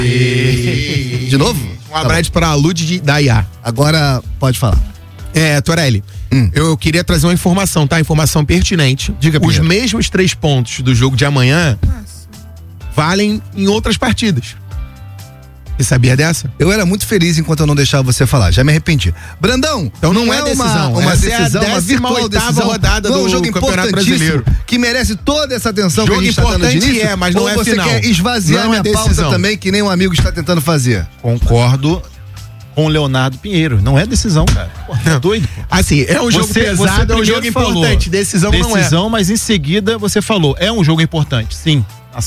De novo? Um abraço para a Lud da IA. Agora pode falar. Torelli, eu queria trazer uma informação, tá? Informação pertinente. Diga, Os Pinheiro. mesmos 3 pontos do jogo de amanhã valem em outras partidas. Você sabia dessa? Eu era muito feliz enquanto eu não deixava você falar, já me arrependi. Brandão, Então não é decisão, uma essa é a decisão, uma virtual 18ª decisão. rodada não é um do jogo Campeonato importantíssimo, Brasileiro. que merece toda essa atenção Jogo que a gente está dando de importante início, mas não ou é você final. quer esvaziar Não é minha pauta decisão. também, que nem um amigo está tentando fazer? Concordo com o Leonardo Pinheiro. Não é decisão, cara. Pô, tá doido, pô. Assim, é um jogo pesado, é um jogo primeiro falou, importante. Decisão não é. Decisão, mas em seguida você falou, é um jogo importante, sim.